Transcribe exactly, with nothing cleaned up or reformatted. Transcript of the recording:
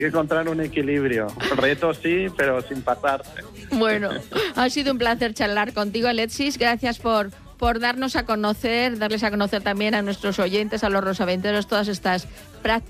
que encontrar un equilibrio. Reto sí, pero sin pasarse. Bueno, ha sido un placer charlar contigo, Alexis. Gracias por, por darnos a conocer, darles a conocer también a nuestros oyentes, a los rosaventeros, todas estas prácticas